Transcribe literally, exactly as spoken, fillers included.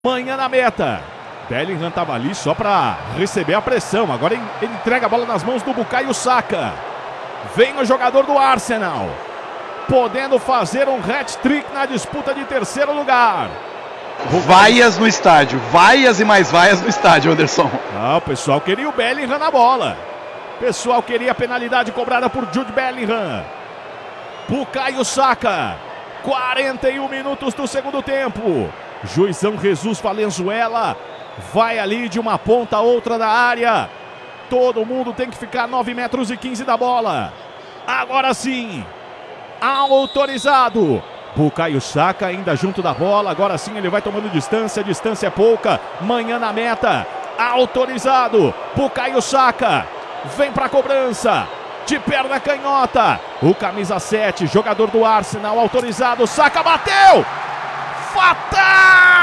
Manhã na meta. Bellingham estava ali só para receber a pressão. Agora ele entrega a bola nas mãos do Bukayo Saka. Vem o jogador do Arsenal, podendo fazer um hat-trick na disputa de terceiro lugar. Vaias no estádio, vaias e mais vaias no estádio, Anderson. Ah, o pessoal queria o Bellingham na bola. O pessoal queria a penalidade cobrada por Jude Bellingham. Bukayo Saka, quarenta e um minutos do segundo tempo. Juizão Jesus Valenzuela vai ali de uma ponta a outra da área. Todo mundo tem que ficar nove metros e quinze da bola. Agora sim, autorizado. Bukayo Saka ainda junto da bola. Agora sim ele vai tomando distância. Distância é pouca. Manhã na meta. Autorizado. Bukayo Saka vem para a cobrança. De perna canhota. O camisa sete, jogador do Arsenal, autorizado. Saka bateu. Fatal!